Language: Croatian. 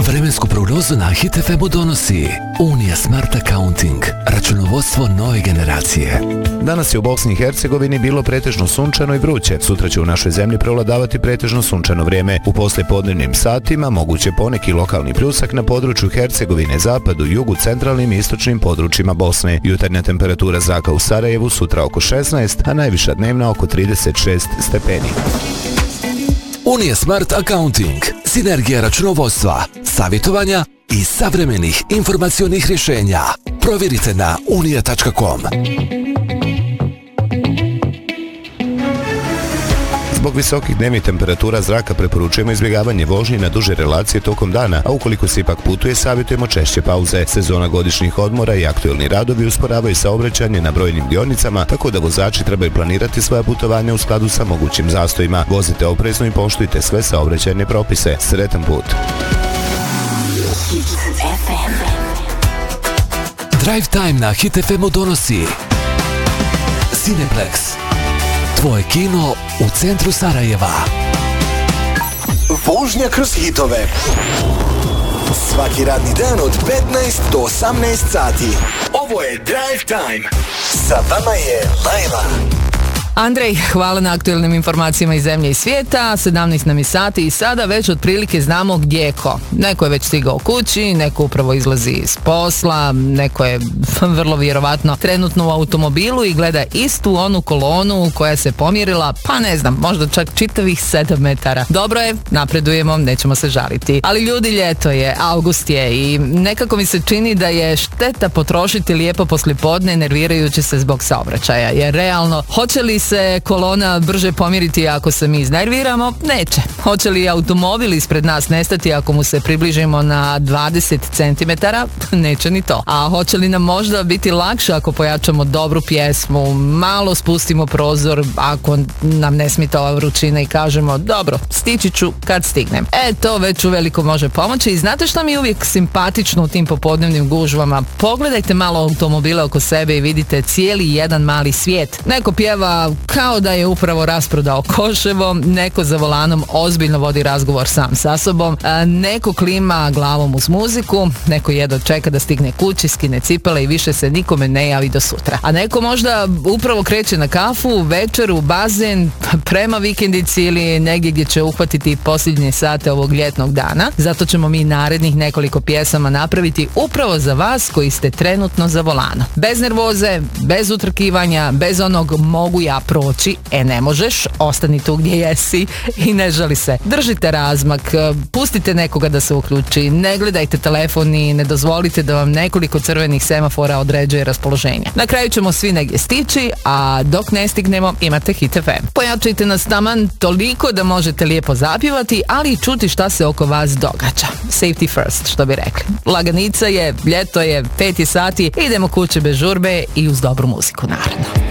Vremensku prognozu na Hit FM-u donosi Unija Smart Accounting, računovodstvo nove generacije. Danas je u Bosni i Hercegovini bilo pretežno sunčano i vruće. Sutra će u našoj zemlji prevladavati pretežno sunčano vrijeme. U poslijepodnevnim satima moguće poneki lokalni pljusak na području Hercegovine, zapadu, jugu, centralnim i istočnim područjima Bosne. Jutarnja temperatura zraka u Sarajevu sutra oko 16, a najviša dnevna oko 36 stepeni. Unija Smart Accounting, sinergija računovodstva, savjetovanja i savremenih informacionih rješenja. Provjerite na unija.com. Zbog visokih dnevnih temperatura zraka preporučujemo izbjegavanje vožnje na duže relacije tokom dana, a ukoliko se ipak putuje, savjetujemo češće pauze. Sezona godišnjih odmora i aktuelni radovi usporavaju saobraćanje na brojnim dionicama, tako da vozači trebaju planirati svoja putovanja u skladu sa mogućim zastojima. Vozite oprezno i poštujte sve saobraćajne propise. Sretan put! Drive Time na Hit FM-u donosi Cineplex, tvoje kino u centru Sarajeva. Vožnja kroz hitove. Svaki radni dan od 15 do 18 sati. Ovo je Drive Time. Sa vama je Lajla. Andrej, hvala na aktuelnim informacijama iz zemlje i svijeta. 17 nam je sati i sada već otprilike znamo gdje je ko. Neko je već stigao kući, neko upravo izlazi iz posla, neko je vrlo vjerovatno trenutno u automobilu i gleda istu onu kolonu koja se pomjerila, pa ne znam, možda čak čitavih 7 metara. Dobro je, napredujemo, nećemo se žaliti. Ali ljudi, ljeto je, avgust je i nekako mi se čini da je šteta potrošiti lijepo poslijepodne nervirajući se zbog saobraćaja. Jer realno, hoće li se kolona brže pomjeriti ako se mi iznerviramo? Neće. Hoće li automobil ispred nas nestati ako mu se približimo na 20 cm? Neće ni to. A hoće li nam možda biti lakše ako pojačamo dobru pjesmu, malo spustimo prozor ako nam ne smita ova vrućina i kažemo dobro, stići ću kad stignem. To već uveliko može pomoći i znate što mi je uvijek simpatično u tim popodnevnim gužvama? Pogledajte malo automobile oko sebe i vidite cijeli jedan mali svijet. Neko pjeva kao da je upravo rasprodao Koševo, neko za volanom ozbiljno vodi razgovor sam sa sobom, neko klima glavom uz muziku, neko jedva čeka da stigne kući, skine cipele i više se nikome ne javi do sutra. A neko možda upravo kreće na kafu, večeru, bazen, prema vikendici ili negdje gdje će uhvatiti posljednje sate ovog ljetnog dana. Zato ćemo mi narednih nekoliko pjesama napraviti upravo za vas koji ste trenutno za volanom. Bez nervoze, bez utrkivanja, bez onog mogu ja proći, ne možeš, ostani tu gdje jesi i ne žali se. Držite razmak, pustite nekoga da se uključi, ne gledajte telefon i ne dozvolite da vam nekoliko crvenih semafora određuje raspoloženje. Na kraju ćemo svi negdje stići, a dok ne stignemo imate Hit FM. Pojačajte nas taman toliko da možete lijepo zapjevati, ali i čuti šta se oko vas događa. Safety first, što bi rekli. Laganica je, ljeto je, 5 sati, idemo kući bez žurbe i uz dobru muziku, naravno.